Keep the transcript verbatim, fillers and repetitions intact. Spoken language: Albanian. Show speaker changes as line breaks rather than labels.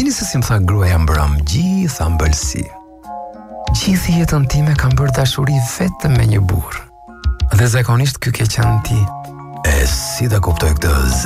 dini se si më tha gruaja mbrëm, gjitha mbëlsi. Gjithë jetën time kam bërë dashuri vetëm me një burr. Dhe zakonisht ky ke qenë ti. E si ta kuptoj këtë?